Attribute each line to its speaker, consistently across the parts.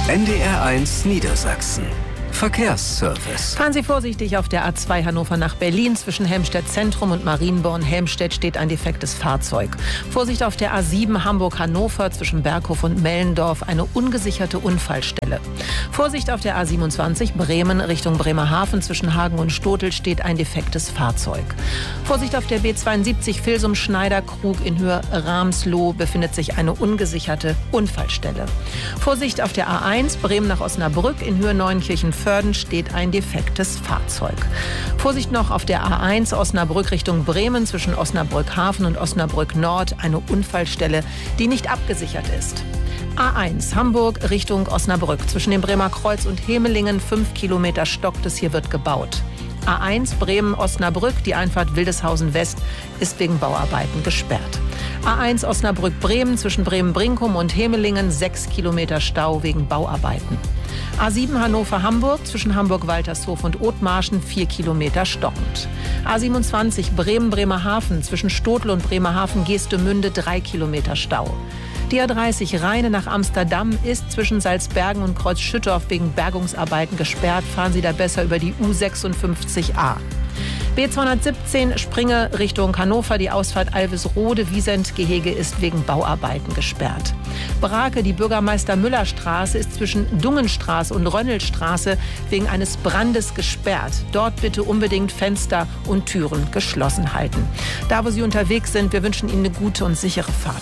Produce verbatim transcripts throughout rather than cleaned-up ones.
Speaker 1: N D R eins Niedersachsen. Verkehrsservice.
Speaker 2: Fahren Sie vorsichtig auf der A zwei Hannover nach Berlin. Zwischen Helmstedt Zentrum und Marienborn-Helmstedt steht ein defektes Fahrzeug. Vorsicht auf der A sieben Hamburg-Hannover zwischen Berghof und Mellendorf, eine ungesicherte Unfallstelle. Vorsicht auf der A siebenundzwanzig Bremen Richtung Bremerhaven zwischen Hagen und Stotel steht ein defektes Fahrzeug. Vorsicht auf der B zweiundsiebzig Filsum-Schneiderkrug in Höhe Ramsloh befindet sich eine ungesicherte Unfallstelle. Vorsicht auf der A eins Bremen nach Osnabrück in Höhe Neunkirchen Förden steht ein defektes Fahrzeug. Vorsicht noch auf der A eins Osnabrück Richtung Bremen zwischen Osnabrück Hafen und Osnabrück Nord, eine Unfallstelle, die nicht abgesichert ist. A eins Hamburg Richtung Osnabrück zwischen dem Bremer Kreuz und Hemelingen, fünf Kilometer stockt es, hier wird gebaut. A eins Bremen-Osnabrück, die Einfahrt Wildeshausen West, ist wegen Bauarbeiten gesperrt. A eins Osnabrück-Bremen zwischen Bremen-Brinkum und Hemelingen, sechs Kilometer Stau wegen Bauarbeiten. A sieben Hannover-Hamburg zwischen Hamburg-Waltershof und Othmarschen, vier Kilometer stockend. A siebenundzwanzig Bremen-Bremerhaven zwischen Stotel und Bremerhaven-Geestemünde, drei Kilometer Stau. Die A dreißig Rheine nach Amsterdam ist zwischen Salzbergen und Kreuz-Schüttorf wegen Bergungsarbeiten gesperrt. Fahren Sie da besser über die U sechsundfünfzig A. B zweihundertsiebzehn Springe Richtung Hannover, die Ausfahrt Alvesrode-Wiesent-Gehege ist wegen Bauarbeiten gesperrt. Brake, die Bürgermeister-Müller-Straße ist zwischen Dungenstraße und Rönnelstraße wegen eines Brandes gesperrt. Dort bitte unbedingt Fenster und Türen geschlossen halten. Da, wo Sie unterwegs sind, wir wünschen Ihnen eine gute und sichere Fahrt.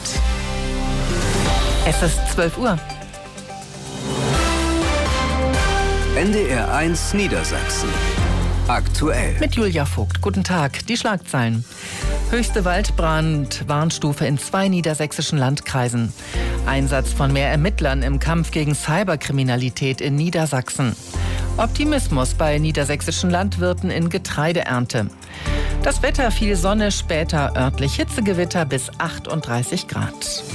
Speaker 2: Es ist zwölf Uhr.
Speaker 1: N D R eins Niedersachsen. Aktuell.
Speaker 2: Mit Julia Vogt. Guten Tag. Die Schlagzeilen. Höchste Waldbrandwarnstufe in zwei niedersächsischen Landkreisen. Einsatz von mehr Ermittlern im Kampf gegen Cyberkriminalität in Niedersachsen. Optimismus bei niedersächsischen Landwirten in Getreideernte. Das Wetter, viel Sonne, später örtlich Hitzegewitter bis achtunddreißig Grad.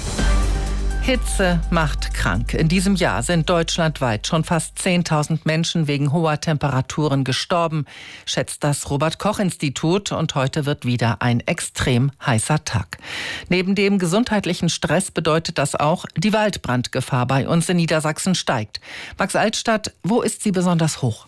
Speaker 2: Hitze macht krank. In diesem Jahr sind deutschlandweit schon fast zehntausend Menschen wegen hoher Temperaturen gestorben, schätzt das Robert-Koch-Institut. Und heute wird wieder ein extrem heißer Tag. Neben dem gesundheitlichen Stress bedeutet das auch, die Waldbrandgefahr bei uns in Niedersachsen steigt. Max Altstadt, wo ist sie besonders hoch?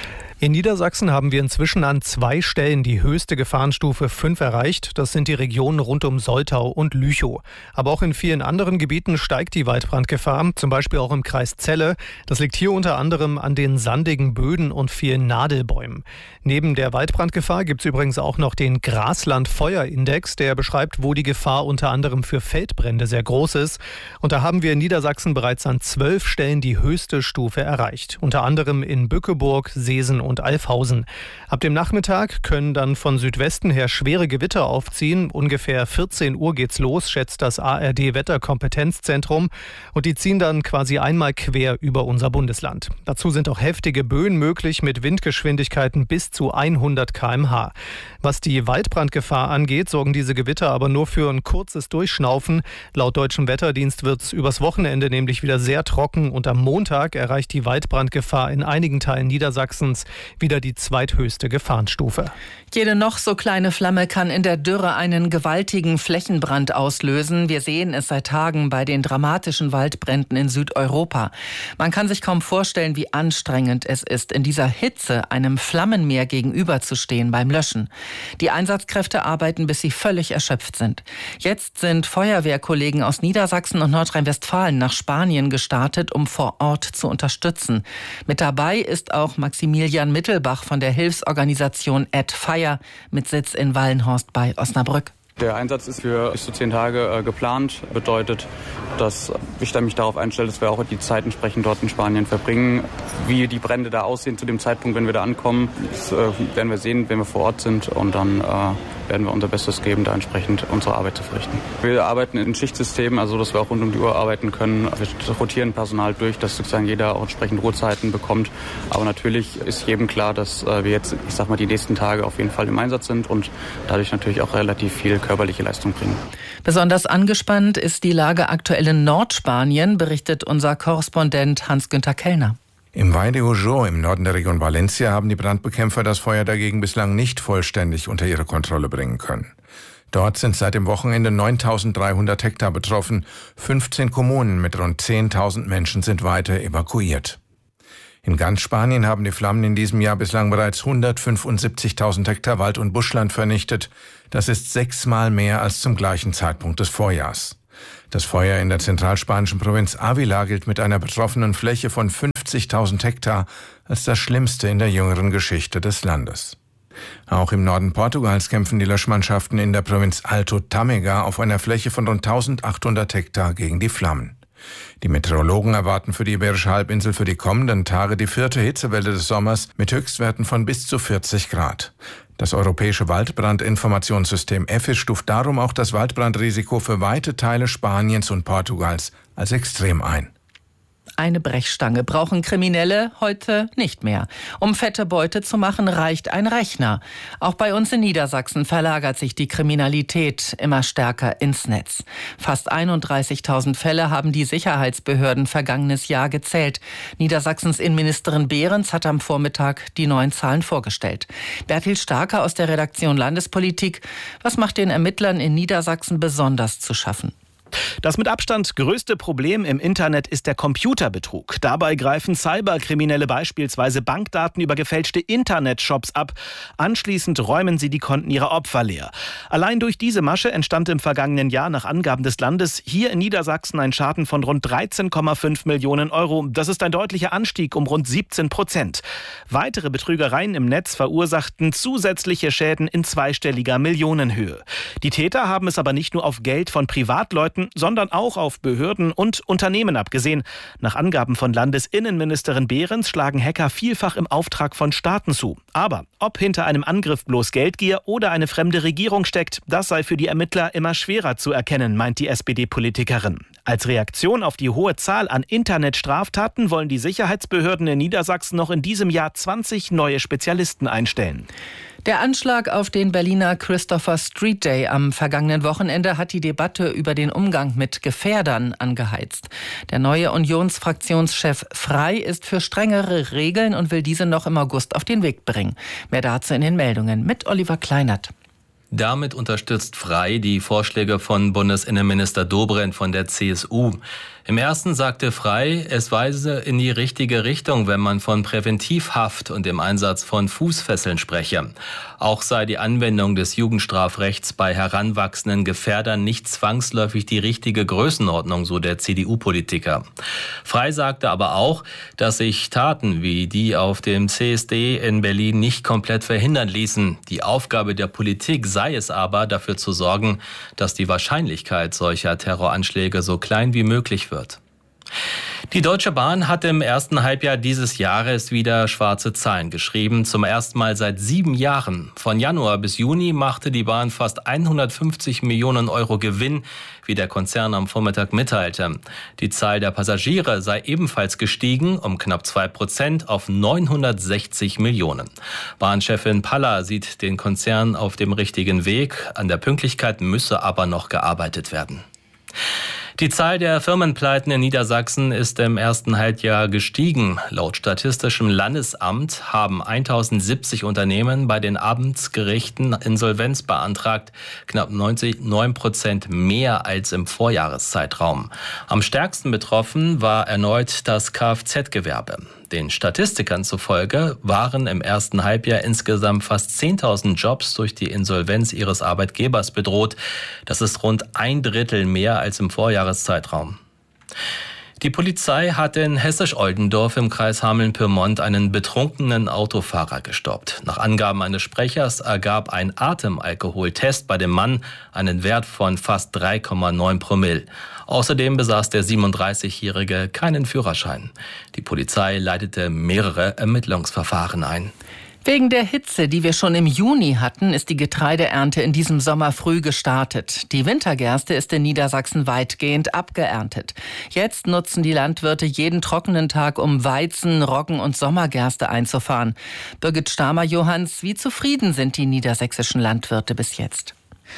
Speaker 3: In Niedersachsen haben wir inzwischen an zwei Stellen die höchste Gefahrenstufe fünf erreicht. Das sind die Regionen rund um Soltau und Lüchow. Aber auch in vielen anderen Gebieten steigt die Waldbrandgefahr, zum Beispiel auch im Kreis Celle. Das liegt hier unter anderem an den sandigen Böden und vielen Nadelbäumen. Neben der Waldbrandgefahr gibt es übrigens auch noch den Grasland-Feuerindex, der beschreibt, wo die Gefahr unter anderem für Feldbrände sehr groß ist. Und da haben wir in Niedersachsen bereits an zwölf Stellen die höchste Stufe erreicht. Unter anderem in Bückeburg, Seesen und Alfhausen. Ab dem Nachmittag können dann von Südwesten her schwere Gewitter aufziehen. Ungefähr vierzehn Uhr geht's los, schätzt das A R D-Wetterkompetenzzentrum. Und die ziehen dann quasi einmal quer über unser Bundesland. Dazu sind auch heftige Böen möglich mit Windgeschwindigkeiten bis zu hundert Kilometer pro Stunde. Was die Waldbrandgefahr angeht, sorgen diese Gewitter aber nur für ein kurzes Durchschnaufen. Laut Deutschem Wetterdienst wird es übers Wochenende nämlich wieder sehr trocken. Und am Montag erreicht die Waldbrandgefahr in einigen Teilen Niedersachsens wieder die zweithöchste Gefahrenstufe.
Speaker 2: Jede noch so kleine Flamme kann in der Dürre einen gewaltigen Flächenbrand auslösen. Wir sehen es seit Tagen bei den dramatischen Waldbränden in Südeuropa. Man kann sich kaum vorstellen, wie anstrengend es ist, in dieser Hitze einem Flammenmeer gegenüberzustehen beim Löschen. Die Einsatzkräfte arbeiten, bis sie völlig erschöpft sind. Jetzt sind Feuerwehrkollegen aus Niedersachsen und Nordrhein-Westfalen nach Spanien gestartet, um vor Ort zu unterstützen. Mit dabei ist auch Maximilian Mittelbach von der Hilfsorganisation Add Fire mit Sitz in Wallenhorst bei Osnabrück.
Speaker 4: Der Einsatz ist für bis zu zehn Tage äh, geplant. Bedeutet, dass ich mich darauf einstelle, dass wir auch die Zeit entsprechend dort in Spanien verbringen. Wie die Brände da aussehen zu dem Zeitpunkt, wenn wir da ankommen, das äh, werden wir sehen, wenn wir vor Ort sind. Und dann äh, werden wir unser Bestes geben, da entsprechend unsere Arbeit zu verrichten. Wir arbeiten in Schichtsystemen, also dass wir auch rund um die Uhr arbeiten können. Wir rotieren Personal durch, dass sozusagen jeder auch entsprechend Ruhezeiten bekommt. Aber natürlich ist jedem klar, dass äh, wir jetzt, ich sag mal, die nächsten Tage auf jeden Fall im Einsatz sind und dadurch natürlich auch relativ viel körperliche Leistung bringen.
Speaker 2: Besonders angespannt ist die Lage aktuell in Nordspanien, berichtet unser Korrespondent Hans-Günther Kellner.
Speaker 5: Im Valle de Ujo im Norden der Region Valencia haben die Brandbekämpfer das Feuer dagegen bislang nicht vollständig unter ihre Kontrolle bringen können. Dort sind seit dem Wochenende neuntausenddreihundert Hektar betroffen. fünfzehn Kommunen mit rund zehntausend Menschen sind weiter evakuiert. In ganz Spanien haben die Flammen in diesem Jahr bislang bereits hundertfünfundsiebzigtausend Hektar Wald- und Buschland vernichtet. Das ist sechsmal mehr als zum gleichen Zeitpunkt des Vorjahrs. Das Feuer in der zentralspanischen Provinz Ávila gilt mit einer betroffenen Fläche von fünfzigtausend Hektar als das schlimmste in der jüngeren Geschichte des Landes. Auch im Norden Portugals kämpfen die Löschmannschaften in der Provinz Alto Tâmega auf einer Fläche von rund eintausendachthundert Hektar gegen die Flammen. Die Meteorologen erwarten für die Iberische Halbinsel für die kommenden Tage die vierte Hitzewelle des Sommers mit Höchstwerten von bis zu vierzig Grad. Das europäische Waldbrandinformationssystem E F I S stuft darum auch das Waldbrandrisiko für weite Teile Spaniens und Portugals als extrem ein.
Speaker 6: Eine Brechstange brauchen Kriminelle heute nicht mehr. Um fette Beute zu machen, reicht ein Rechner. Auch bei uns in Niedersachsen verlagert sich die Kriminalität immer stärker ins Netz. Fast einunddreißigtausend Fälle haben die Sicherheitsbehörden vergangenes Jahr gezählt. Niedersachsens Innenministerin Behrens hat am Vormittag die neuen Zahlen vorgestellt. Bertil Starker aus der Redaktion Landespolitik. Was macht den Ermittlern in Niedersachsen besonders zu schaffen?
Speaker 7: Das mit Abstand größte Problem im Internet ist der Computerbetrug. Dabei greifen Cyberkriminelle beispielsweise Bankdaten über gefälschte Internetshops ab. Anschließend räumen sie die Konten ihrer Opfer leer. Allein durch diese Masche entstand im vergangenen Jahr nach Angaben des Landes hier in Niedersachsen ein Schaden von rund dreizehn Komma fünf Millionen Euro. Das ist ein deutlicher Anstieg um rund siebzehn Prozent. Weitere Betrügereien im Netz verursachten zusätzliche Schäden in zweistelliger Millionenhöhe. Die Täter haben es aber nicht nur auf Geld von Privatleuten, sondern auch auf Behörden und Unternehmen abgesehen. Nach Angaben von Landesinnenministerin Behrens schlagen Hacker vielfach im Auftrag von Staaten zu. Aber ob hinter einem Angriff bloß Geldgier oder eine fremde Regierung steckt, das sei für die Ermittler immer schwerer zu erkennen, meint die S P D-Politikerin. Als Reaktion auf die hohe Zahl an Internetstraftaten wollen die Sicherheitsbehörden in Niedersachsen noch in diesem Jahr zwanzig neue Spezialisten einstellen.
Speaker 6: Der Anschlag auf den Berliner Christopher Street Day am vergangenen Wochenende hat die Debatte über den Umgang mit Gefährdern angeheizt. Der neue Unionsfraktionschef Frey ist für strengere Regeln und will diese noch im August auf den Weg bringen. Mehr dazu in den Meldungen mit Oliver Kleinert.
Speaker 8: Damit unterstützt Frey die Vorschläge von Bundesinnenminister Dobrindt von der C S U. Im ersten sagte Frey, es weise in die richtige Richtung, wenn man von Präventivhaft und dem Einsatz von Fußfesseln spreche. Auch sei die Anwendung des Jugendstrafrechts bei heranwachsenden Gefährdern nicht zwangsläufig die richtige Größenordnung, so der C D U-Politiker. Frey sagte aber auch, dass sich Taten wie die auf dem C S D in Berlin nicht komplett verhindern ließen. Die Aufgabe der Politik sei es aber, dafür zu sorgen, dass die Wahrscheinlichkeit solcher Terroranschläge so klein wie möglich wird. Die Deutsche Bahn hat im ersten Halbjahr dieses Jahres wieder schwarze Zahlen geschrieben, zum ersten Mal seit sieben Jahren. Von Januar bis Juni machte die Bahn fast hundertfünfzig Millionen Euro Gewinn, wie der Konzern am Vormittag mitteilte. Die Zahl der Passagiere sei ebenfalls gestiegen, um knapp zwei Prozent auf neunhundertsechzig Millionen. Bahnchefin Paller sieht den Konzern auf dem richtigen Weg. An der Pünktlichkeit müsse aber noch gearbeitet werden. Die Zahl der Firmenpleiten in Niedersachsen ist im ersten Halbjahr gestiegen. Laut Statistischem Landesamt haben tausendsiebzig Unternehmen bei den Amtsgerichten Insolvenz beantragt, knapp neun Prozent mehr als im Vorjahreszeitraum. Am stärksten betroffen war erneut das Kfz-Gewerbe. Den Statistikern zufolge waren im ersten Halbjahr insgesamt fast zehntausend Jobs durch die Insolvenz ihres Arbeitgebers bedroht. Das ist rund ein Drittel mehr als im Vorjahreszeitraum. Die Polizei hat in Hessisch-Oldendorf im Kreis Hameln-Pyrmont einen betrunkenen Autofahrer gestoppt. Nach Angaben eines Sprechers ergab ein Atemalkoholtest bei dem Mann einen Wert von fast drei Komma neun Promille. Außerdem besaß der siebenunddreißigjährige keinen Führerschein. Die Polizei leitete mehrere Ermittlungsverfahren ein.
Speaker 6: Wegen der Hitze, die wir schon im Juni hatten, ist die Getreideernte in diesem Sommer früh gestartet. Die Wintergerste ist in Niedersachsen weitgehend abgeerntet. Jetzt nutzen die Landwirte jeden trockenen Tag, um Weizen, Roggen und Sommergerste einzufahren. Birgit Stamer-Johanns, wie zufrieden sind die niedersächsischen Landwirte bis jetzt?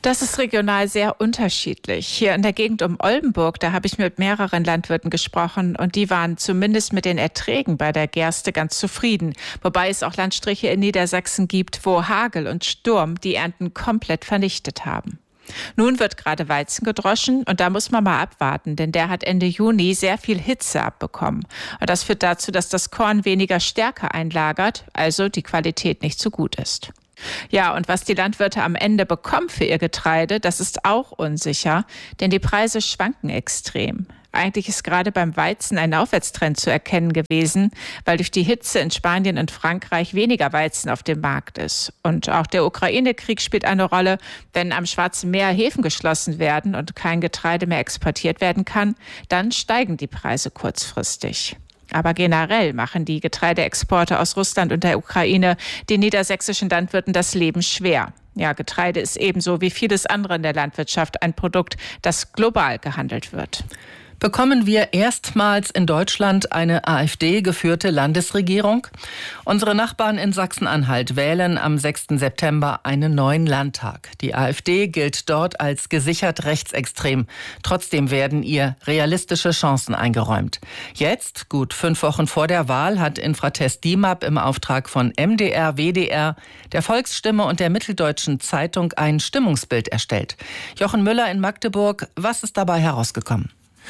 Speaker 9: Das ist regional sehr unterschiedlich. Hier in der Gegend um Oldenburg, da habe ich mit mehreren Landwirten gesprochen und die waren zumindest mit den Erträgen bei der Gerste ganz zufrieden. Wobei es auch Landstriche in Niedersachsen gibt, wo Hagel und Sturm die Ernten komplett vernichtet haben. Nun wird gerade Weizen gedroschen und da muss man mal abwarten, denn der hat Ende Juni sehr viel Hitze abbekommen. Und das führt dazu, dass das Korn weniger Stärke einlagert, also die Qualität nicht so gut ist. Ja, und was die Landwirte am Ende bekommen für ihr Getreide, das ist auch unsicher, denn die Preise schwanken extrem. Eigentlich ist gerade beim Weizen ein Aufwärtstrend zu erkennen gewesen, weil durch die Hitze in Spanien und Frankreich weniger Weizen auf dem Markt ist. Und auch der Ukraine-Krieg spielt eine Rolle. Wenn am Schwarzen Meer Häfen geschlossen werden und kein Getreide mehr exportiert werden kann, dann steigen die Preise kurzfristig. Aber generell machen die Getreideexporte aus Russland und der Ukraine den niedersächsischen Landwirten das Leben schwer. Ja, Getreide ist ebenso wie vieles andere in der Landwirtschaft ein Produkt, das global gehandelt wird.
Speaker 6: Bekommen wir erstmals in Deutschland eine AfD-geführte Landesregierung? Unsere Nachbarn in Sachsen-Anhalt wählen am sechsten September einen neuen Landtag. Die AfD gilt dort als gesichert rechtsextrem. Trotzdem werden ihr realistische Chancen eingeräumt. Jetzt, gut fünf Wochen vor der Wahl, hat Infratest D I M A P im Auftrag von M D R, W D R, der Volksstimme und der Mitteldeutschen Zeitung ein Stimmungsbild erstellt. Jochen Müller in Magdeburg, was ist dabei herausgekommen?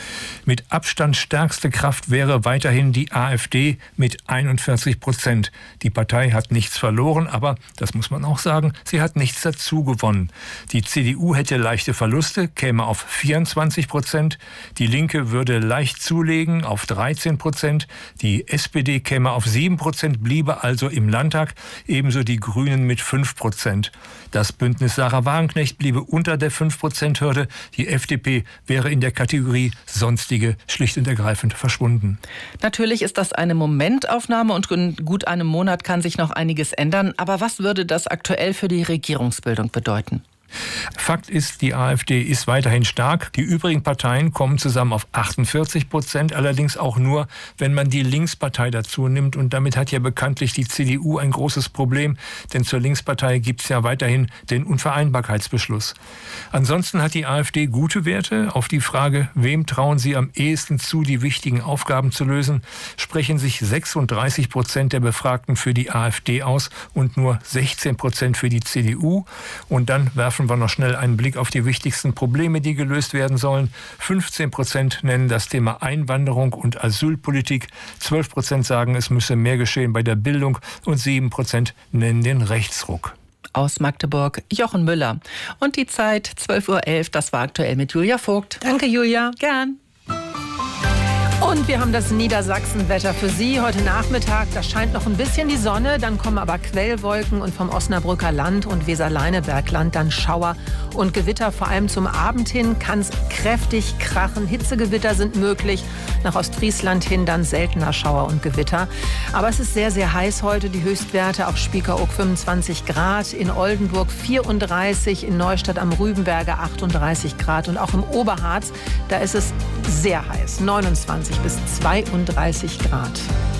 Speaker 5: Mit Abstand stärkste Kraft wäre weiterhin die AfD mit einundvierzig Prozent. Die Partei hat nichts verloren, aber, das muss man auch sagen, sie hat nichts dazu gewonnen. Die C D U hätte leichte Verluste, käme auf vierundzwanzig Prozent. Die Linke würde leicht zulegen auf dreizehn Prozent. Die S P D käme auf sieben Prozent, bliebe also im Landtag. Ebenso die Grünen mit fünf Prozent. Das Bündnis Sarah Wagenknecht bliebe unter der fünf Prozent Hürde. Die F D P wäre in der Kategorie Sonstige schlicht und ergreifend verschwunden.
Speaker 6: Natürlich ist das eine Momentaufnahme und in gut einem Monat kann sich noch einiges ändern. Aber was würde das aktuell für die Regierungsbildung bedeuten?
Speaker 5: Fakt ist, die AfD ist weiterhin stark. Die übrigen Parteien kommen zusammen auf achtundvierzig Prozent, allerdings auch nur, wenn man die Linkspartei dazu nimmt. Und damit hat ja bekanntlich die C D U ein großes Problem, denn zur Linkspartei gibt es ja weiterhin den Unvereinbarkeitsbeschluss. Ansonsten hat die AfD gute Werte. Auf die Frage, wem trauen sie am ehesten zu, die wichtigen Aufgaben zu lösen, sprechen sich sechsunddreißig Prozent der Befragten für die AfD aus und nur sechzehn Prozent für die C D U. Und dann werfen wir noch schnell einen Blick auf die wichtigsten Probleme, die gelöst werden sollen. fünfzehn Prozent nennen das Thema Einwanderung und Asylpolitik. zwölf Prozent sagen, es müsse mehr geschehen bei der Bildung und sieben Prozent nennen den Rechtsruck.
Speaker 6: Aus Magdeburg, Jochen Müller. Und die Zeit, zwölf Uhr elf, das war aktuell mit Julia Vogt.
Speaker 2: Danke, Julia.
Speaker 6: Gern.
Speaker 2: Und wir haben das Niedersachsenwetter für Sie heute Nachmittag. Da scheint noch ein bisschen die Sonne, dann kommen aber Quellwolken und vom Osnabrücker Land und Weser-Leinebergland dann Schauer und Gewitter. Vor allem zum Abend hin kann es kräftig krachen. Hitzegewitter sind möglich. Nach Ostfriesland hin dann seltener Schauer und Gewitter. Aber es ist sehr, sehr heiß heute. Die Höchstwerte auf Spiekeroog fünfundzwanzig Grad, in Oldenburg vierunddreißig, in Neustadt am Rübenberge achtunddreißig Grad und auch im Oberharz, da ist es sehr heiß, neunundzwanzig bis zweiunddreißig Grad.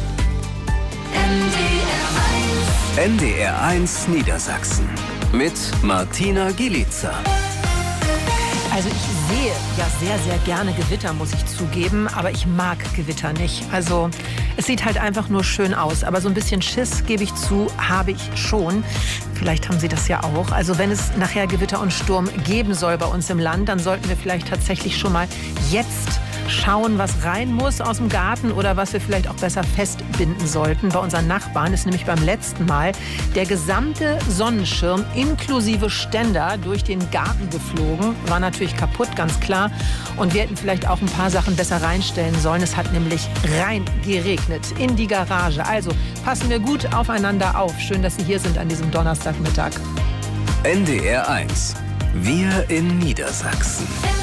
Speaker 1: N D R eins Niedersachsen mit Martina Gielitzer.
Speaker 2: Also ich sehe ja sehr, sehr gerne Gewitter, muss ich zugeben, aber ich mag Gewitter nicht. Also es sieht halt einfach nur schön aus, aber so ein bisschen Schiss, gebe ich zu, habe ich schon. Vielleicht haben Sie das ja auch. Also wenn es nachher Gewitter und Sturm geben soll bei uns im Land, dann sollten wir vielleicht tatsächlich schon mal jetzt schauen, was rein muss aus dem Garten oder was wir vielleicht auch besser festbinden sollten. Bei unseren Nachbarn ist nämlich beim letzten Mal der gesamte Sonnenschirm inklusive Ständer durch den Garten geflogen. War natürlich kaputt, ganz klar. Und wir hätten vielleicht auch ein paar Sachen besser reinstellen sollen. Es hat nämlich rein geregnet in die Garage. Also passen wir gut aufeinander auf. Schön, dass Sie hier sind an diesem Donnerstagmittag.
Speaker 1: N D R eins. Wir in Niedersachsen.